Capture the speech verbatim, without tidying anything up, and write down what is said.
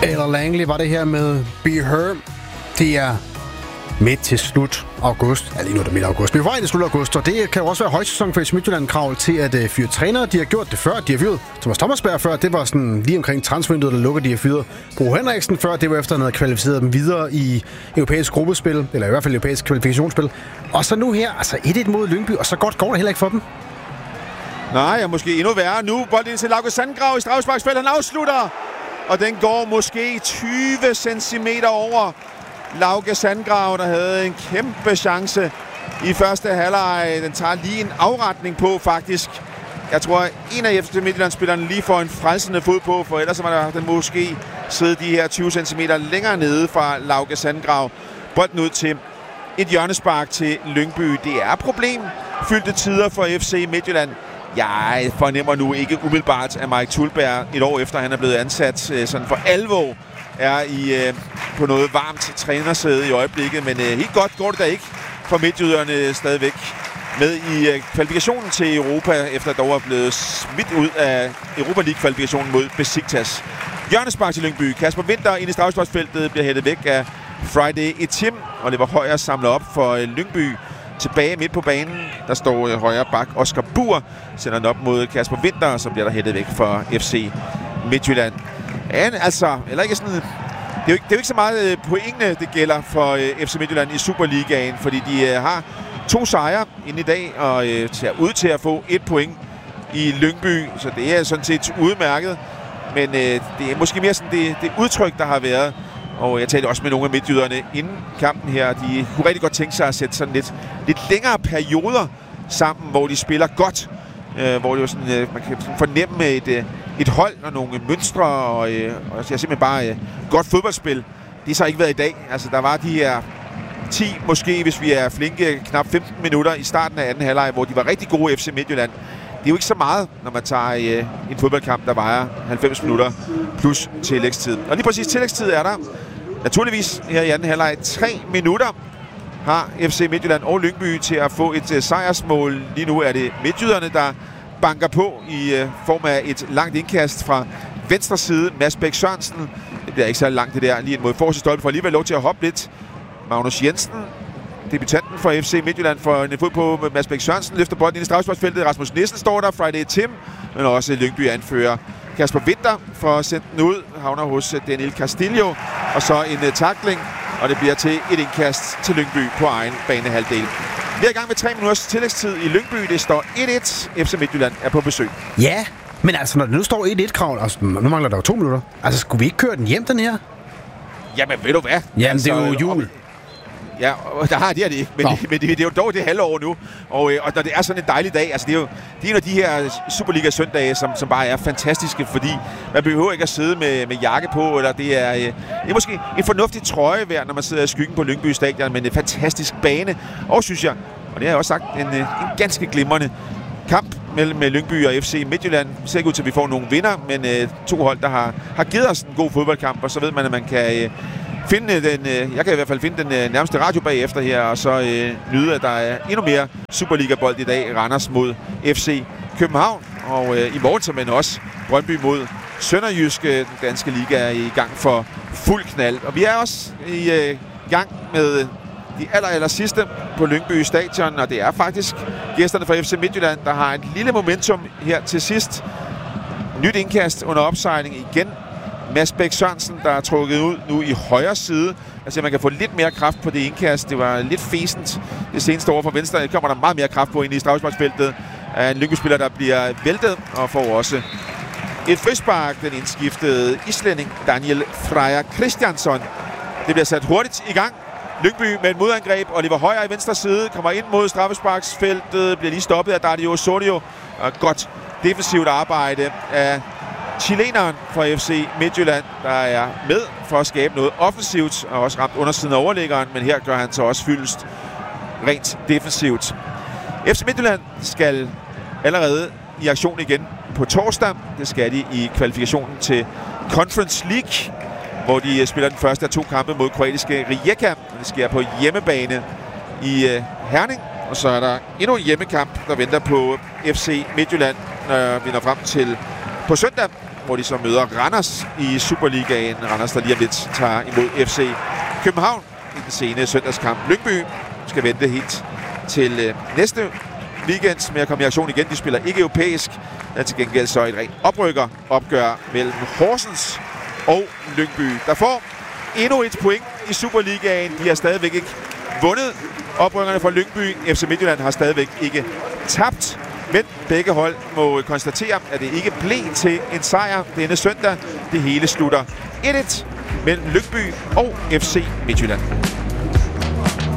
Eller Langley var det her med Be Her. Det er midt til slut august. Ja, lige nu er det midt august. Vi er til slut august, og det kan jo også være højsæson for F C Midtjylland-krav til at uh, fyre trænere. De har gjort det før. De har fyret Thomas Thomasberg før. Det var sådan lige omkring transfervinduet, der lukker. De har fyret Bo Henriksen før. Det var efter, han havde kvalificeret dem videre i europæisk gruppespil, eller i hvert fald europæisk kvalifikationsspil. Og så nu her, altså et et mod Lyngby, og så godt går det heller ikke for dem. Nej, og måske endnu værre. Nu bolden til Lauke Sandgrav i straffesparksfelt. Han afslutter, og den går måske tyve centimeter over Lauke Sandgrav, der havde en kæmpe chance i første halvleg. Den tager lige en afretning på, faktisk. Jeg tror, en af F C Midtjylland-spillerne lige får en frelsende fod på, for ellers var der den måske sidde de her tyve centimeter længere nede fra Lauke Sandgrav. Bolden ud til et hjørnespark til Lyngby. Det er problemfyldte tider for F C Midtjylland. Jeg fornemmer nu ikke umiddelbart, at Mike Thulberg et år efter, han er blevet ansat sådan for alvor, er i øh, på noget varmt trænersæde i øjeblikket. Men øh, helt godt går det da ikke for midtjyderne stadigvæk med i øh, kvalifikationen til Europa, efter dog er blevet smidt ud af Europa League-kvalifikationen mod Besiktas. Hjørnespark til Lyngby. Kasper Winther ind i straffesparksfeltet bliver hættet væk af Friday Etim, og det var Højer samlet op for øh, Lyngby. Tilbage midt på banen, der står øh, højre bak Oscar Buhr, sender den op mod Kasper Winther, og så bliver der hættet væk for F C Midtjylland. Ja, altså, eller ikke sådan, det er jo ikke, det er jo ikke så meget pointene, det gælder for øh, F C Midtjylland i Superligaen, fordi de øh, har to sejre inden i dag, og øh, ser ud til at få et point i Lyngby, så det er sådan set udmærket, men øh, det er måske mere sådan det, det udtryk, der har været. Og jeg talte også med nogle af midtjyderne inden kampen her. De kunne rigtig godt tænke sig at sætte sådan lidt, lidt længere perioder sammen, hvor de spiller godt. Øh, hvor det jo sådan, øh, man kan sådan fornemme et, øh, et hold og nogle mønstre, og, øh, og jeg simpelthen bare øh, godt fodboldspil. Det har så ikke været i dag. Altså, der var de her ti, måske hvis vi er flinke, knap femten minutter i starten af anden halvleg, hvor de var rigtig gode F C Midtjylland. Det er jo ikke så meget, når man tager øh, en fodboldkamp, der vejer halvfems minutter plus tillægstid. Og lige præcis tillægstid er der naturligvis her i anden halvleg tre minutter har F C Midtjylland og Lyngby til at få et uh, sejrsmål. Lige nu er det midtjyderne, der banker på i uh, form af et langt indkast fra venstre side. Mads Bæk Sørensen, det bliver ikke så langt det der, lige mod forreste stolpe, for alligevel lov til at hoppe lidt. Magnus Jensen, debutanten for F C Midtjylland, for en fod på Mads Bæk Sørensen, løfter bolden ind i straffesparksfeltet. Rasmus Nielsen står der, Friday Tim, men også Lyngby anfører. Kasper Winther for at sende den ud, havner hos Daniel Castillo, og så en uh, tackling, og det bliver til et indkast til Lyngby på egen banehalvdel. Vi er i gang med tre minutters tillægstid i Lyngby. Det står et et. F C Midtjylland er på besøg. Ja, men altså når det nu står et et krav, altså nu mangler der jo to minutter. Altså skulle vi ikke køre den hjem, den her? Jamen ved du hvad? Jamen altså, det er jo jul. Ja, og der har de det ikke, men, det, men det, det er jo dog det halve år nu. Og, og når det er sådan en dejlig dag, altså det er jo det er en af de her Superliga-søndage, som, som bare er fantastiske, fordi man behøver ikke at sidde med, med jakke på, eller det er, det er måske en fornuftig trøje værd, når man sidder i skyggen på Lyngby Stadion, men en fantastisk bane. Og synes jeg, og det har jeg også sagt, en, en ganske glimrende kamp mellem Lyngby og F C Midtjylland. Det ser ikke ud til, at vi får nogle vinder, men øh, to hold, der har, har givet os en god fodboldkamp, og så ved man, at man kan... Øh, finde den, øh, jeg kan i hvert fald finde den øh, nærmeste radio bagefter her, og så øh, nyde, at der er endnu mere Superliga-bold i dag. Randers mod F C København, og øh, i morgen så men også Brøndby mod Sønderjyske. Den danske liga er i gang for fuld knald. Og vi er også i øh, gang med de aller, aller sidste på Lyngby Stadion, og det er faktisk gæsterne fra F C Midtjylland, der har et lille momentum her til sidst. Nyt indkast under opsejling igen. Mads Bæk Sørensen, der er trukket ud nu i højre side. Altså, man kan få lidt mere kraft på det indkast. Det var lidt fæsent det seneste år fra venstre. Det kommer der meget mere kraft på ind i straffesparksfeltet. En Lyngby-spiller, der bliver væltet og får også et frispark. Den indskiftede islænding Daniel Freyr Christiansson. Det bliver sat hurtigt i gang. Lyngby med et modangreb. Oliver Højer i venstre side kommer ind mod straffesparksfeltet. Bliver lige stoppet af Dario Osorio. Og godt defensivt arbejde af chileneren fra F C Midtjylland, der er med for at skabe noget offensivt, og også ramt undersiden af overliggeren, men her gør han så også fyldest rent defensivt. F C Midtjylland skal allerede i aktion igen på torsdag. Det skal de i kvalifikationen til Conference League, hvor de spiller den første af to kampe mod kroatiske Rijeka. Det sker på hjemmebane i Herning, og så er der endnu en hjemmekamp, der venter på F C Midtjylland, når vi når frem til på søndag hvor de så møder Randers i Superligaen. Randers, der lige om lidt tager imod F C København i den sene søndagskamp. Lyngby skal vente helt til øh, næste weekend med at komme i aktion igen. De spiller ikke europæisk. Der til gengæld så et rent oprykker opgør mellem Horsens og Lyngby, der får endnu et point i Superligaen. De har stadigvæk ikke vundet. Oprykkerne fra Lyngby, F C Midtjylland, har stadigvæk ikke tabt. Men begge hold må konstatere, at det ikke blev til en sejr denne søndag. Det hele slutter et et mellem Lyngby og F C Midtjylland.